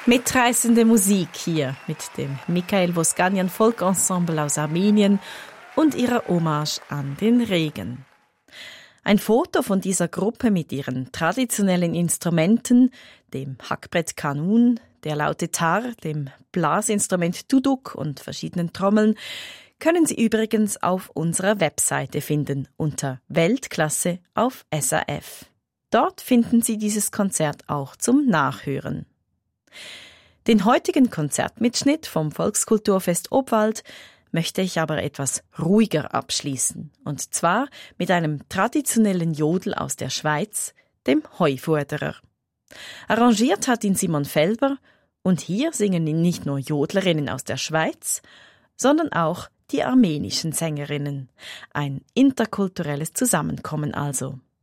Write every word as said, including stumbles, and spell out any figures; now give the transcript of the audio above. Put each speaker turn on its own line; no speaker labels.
Mitreißende Musik hier mit dem Mikhail Vosganjan Folkensemble aus Armenien und ihrer Hommage an den Regen. Ein Foto von dieser Gruppe mit ihren traditionellen Instrumenten, dem Hackbrett Kanun, der Laute Tar, dem Blasinstrument Duduk und verschiedenen Trommeln, können Sie übrigens auf unserer Webseite finden unter Weltklasse auf S R F. Dort finden Sie dieses Konzert auch zum Nachhören. Den heutigen Konzertmitschnitt vom Volkskulturfest Obwald möchte ich aber etwas ruhiger abschließen. Und zwar mit einem traditionellen Jodel aus der Schweiz, dem Heufuderer. Arrangiert hat ihn Simon Felber und hier singen ihn nicht nur Jodlerinnen aus der Schweiz, sondern auch die armenischen Sängerinnen. Ein interkulturelles Zusammenkommen also.